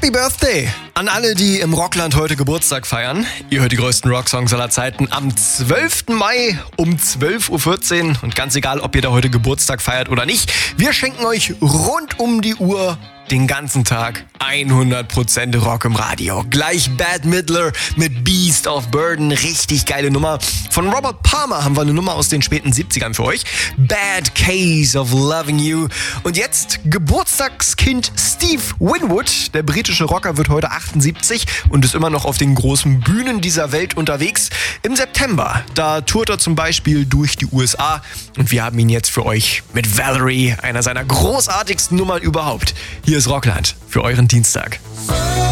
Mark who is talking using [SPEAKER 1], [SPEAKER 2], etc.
[SPEAKER 1] Happy Birthday an alle, die im Rockland heute Geburtstag feiern. Ihr hört die größten Rocksongs aller Zeiten am 12. Mai um 12.14 Uhr. Und ganz egal, ob ihr da heute Geburtstag feiert oder nicht, wir schenken euch rund um die Uhr den ganzen Tag 100% Rock im Radio. Gleich Bad Midler mit Beast of Burden, richtig geile Nummer. Von Robert Palmer haben wir eine Nummer aus den späten 70ern für euch. Bad Case of Loving You. Und jetzt Geburtstagskind Steve Winwood. Der britische Rocker wird heute 78 und ist immer noch auf den großen Bühnen dieser Welt unterwegs. Im September, da tourt er zum Beispiel durch die USA. Und wir haben ihn jetzt für euch mit Valerie, einer seiner großartigsten Nummern überhaupt. Hier ist Rockland für euren Dienstag.